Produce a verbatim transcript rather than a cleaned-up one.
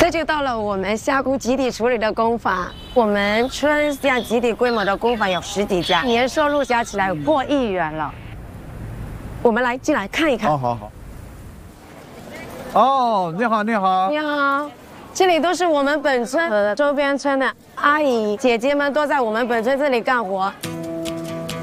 这就到了我们虾菇集体处理的工坊。我们村这样集体规模的工坊有十几家，年收入加起来破亿元了。我们来进来看一看。 好好好。哦，你好，你好。 你好，这里都是我们本村和周边村的阿姨姐姐们都在我们本村这里干活。